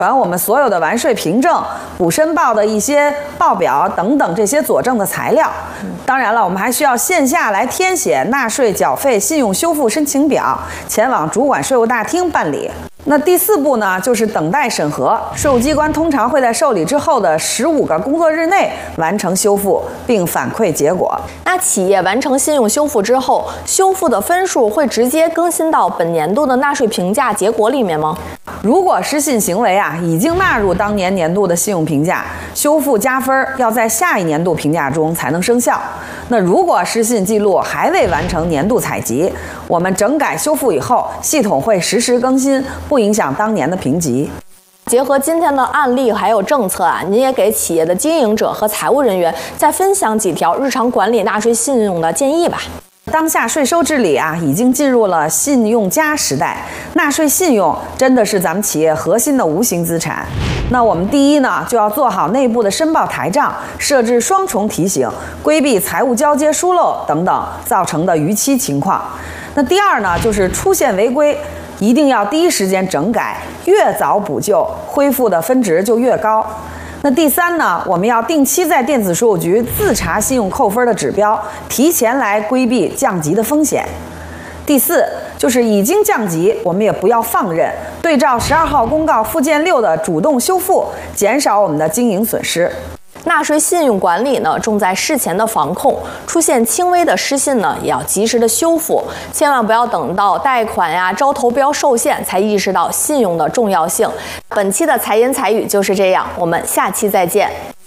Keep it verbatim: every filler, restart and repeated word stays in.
传我们所有的完税凭证、补申报的一些报表等等这些佐证的材料。当然了，我们还需要线下来填写纳税缴费信用修复申请表，前往主管税务大厅办理。那第四步呢，就是等待审核。税务机关通常会在受理之后的十五个工作日内完成修复，并反馈结果。 那企业完成信用修复之后，修复的分数会直接更新到本年度的纳税评价结果里面吗？ 如果失信行为啊已经纳入当年年度的信用评价，修复加分要在下一年度评价中才能生效。那如果失信记录还未完成年度采集，我们整改修复以后，系统会实时更新，不影响当年的评级。 结合今天的案例还有政策啊，您也给企业的经营者和财务人员再分享几条日常管理纳税信用的建议吧。 当下税收治理啊，已经进入了信用加时代，纳税信用真的是咱们企业核心的无形资产。那我们第一呢，就要做好内部的申报台账，设置双重提醒，规避财务交接疏漏等等造成的逾期情况。那第二呢，就是出现违规，一定要第一时间整改，越早补救，恢复的分值就越高。那第三呢，我们要定期在电子税务局自查信用扣分的指标，提前来规避降级的风险。第四，就是已经降级，我们也不要放任，对照十二号公告附件六的主动修复，减少我们的经营损失。 纳税信用管理呢，重在事前的防控，出现轻微的失信呢，也要及时的修复，千万不要等到贷款呀、招投标受限才意识到信用的重要性。本期的财言财语就是这样，我们下期再见。